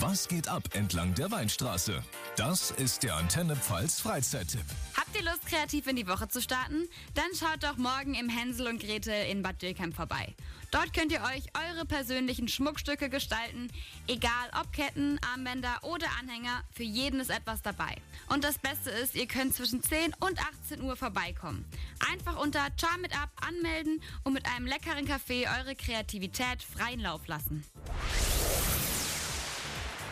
Was geht ab entlang der Weinstraße? Das ist der Antenne Pfalz Freizeittipp. Habt ihr Lust, kreativ in die Woche zu starten? Dann schaut doch morgen im Hänsel und Gretel in Bad Dürkheim vorbei. Dort könnt ihr euch eure persönlichen Schmuckstücke gestalten. Egal ob Ketten, Armbänder oder Anhänger, für jeden ist etwas dabei. Und das Beste ist, ihr könnt zwischen 10 und 18 Uhr vorbeikommen. Einfach unter Charm It Up anmelden und mit einem leckeren Kaffee eure Kreativität freien Lauf lassen.